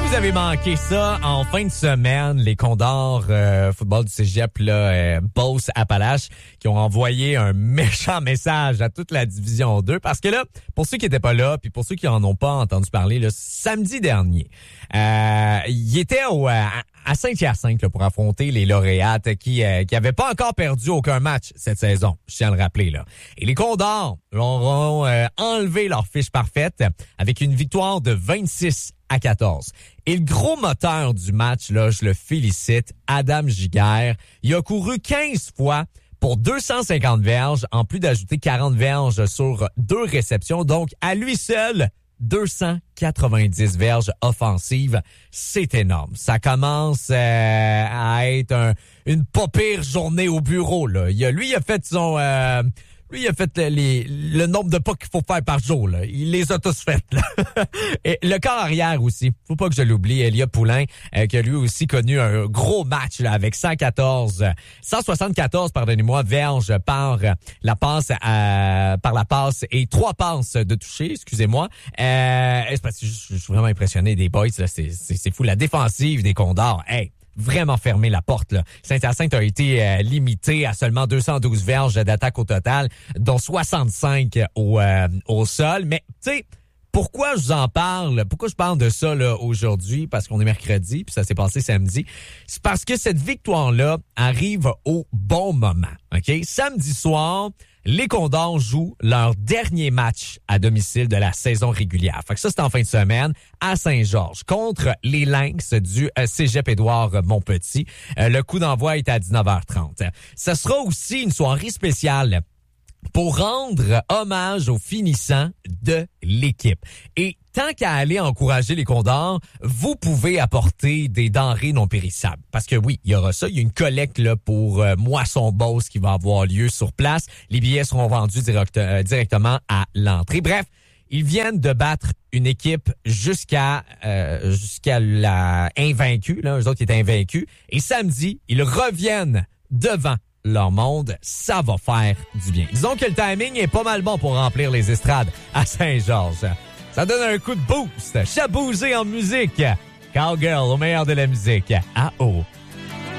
vous avez manqué ça, en fin de semaine, les Condors football du cégep Beauce-Appalaches qui ont envoyé un méchant message à toute la division 2 parce que là, pour ceux qui n'étaient pas là puis pour ceux qui en ont pas entendu parler, là, samedi dernier, ils étaient à Saint-Hyacinthe pour affronter les lauréates qui avaient pas encore perdu aucun match cette saison, je tiens à le rappeler là. Et les Condors leur ont enlevé leur fiche parfaite avec une victoire de 26-14. Et le gros moteur du match, là, je le félicite, Adam Giguère. Il a couru 15 fois pour 250 verges, en plus d'ajouter 40 verges sur 2 réceptions. Donc, à lui seul, 290 verges offensives. C'est énorme. Ça commence à être une pas pire journée au bureau, là. Il a fait son... Lui, il a fait le nombre de pas qu'il faut faire par jour, là. Il les a tous faits, là. Et le corps arrière aussi. Faut pas que je l'oublie. Elia Poulain, qui a lui aussi connu un gros match, là, avec 174 verges par la passe et 3 passes de toucher, excusez-moi. C'est parce que je suis vraiment impressionné des boys, là. C'est fou. La défensive des Condors, hey, vraiment fermé la porte, là. Saint-Hyacinthe a été limité à seulement 212 verges d'attaque au total, dont 65 au sol. Mais, tu sais, pourquoi je vous en parle? Pourquoi je parle de ça là aujourd'hui? Parce qu'on est mercredi, puis ça s'est passé samedi. C'est parce que cette victoire-là arrive au bon moment. OK? Samedi soir, les Condors jouent leur dernier match à domicile de la saison régulière. Fait que ça, c'est en fin de semaine à Saint-Georges contre les Lynx du Cégep Édouard Montpetit. Le coup d'envoi est à 19h30. Ce sera aussi une soirée spéciale pour rendre hommage aux finissants de l'équipe. Et tant qu'à aller encourager les Condors, vous pouvez apporter des denrées non périssables. Parce que oui, il y aura ça. Il y a une collecte là pour Moisson Beauce qui va avoir lieu sur place. Les billets seront vendus directement à l'entrée. Bref, ils viennent de battre une équipe jusqu'à la invaincue. Là, eux autres qui étaient invaincus. Et samedi, ils reviennent devant leur monde, ça va faire du bien. Disons que le timing est pas mal bon pour remplir les estrades à Saint-Georges. Ça donne un coup de boost. Chabousé en musique. Cowgirl au meilleur de la musique. AO.